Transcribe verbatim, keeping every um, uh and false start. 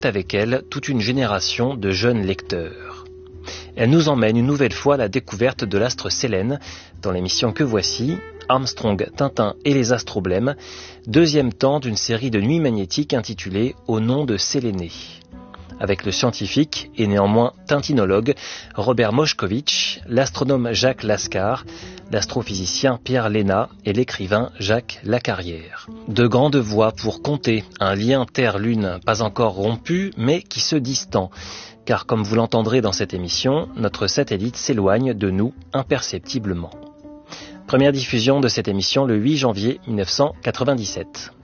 avec elle toute une génération de jeunes lecteurs. Elle nous emmène une nouvelle fois à la découverte de l'astre Sélène dans l'émission Que voici, Armstrong, Tintin et les astroblèmes, deuxième temps d'une série de nuits magnétiques intitulée Au nom de Séléné. Avec le scientifique et néanmoins tintinologue Robert Moszkowicz, l'astronome Jacques Lascar, l'astrophysicien Pierre Léna et l'écrivain Jacques Lacarrière. De grandes voix pour compter un lien Terre-Lune pas encore rompu mais qui se distend. Car comme vous l'entendrez dans cette émission, notre satellite s'éloigne de nous imperceptiblement. Première diffusion de cette émission le huit janvier mille neuf cent quatre-vingt-dix-sept.